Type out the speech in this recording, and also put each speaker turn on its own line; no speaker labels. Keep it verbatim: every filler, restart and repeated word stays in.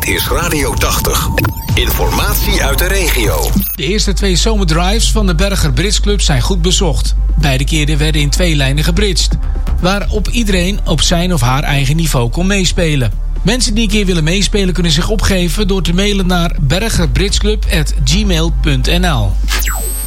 is Radio tachtig. Informatie uit de regio.
De eerste twee zomerdrives van de Berger Bridge Club zijn goed bezocht. Beide keren werden in twee lijnen gebridged, waarop iedereen op zijn of haar eigen niveau kon meespelen. Mensen die een keer willen meespelen kunnen zich opgeven door te mailen naar bergerbridgeclub at gmail punt n l.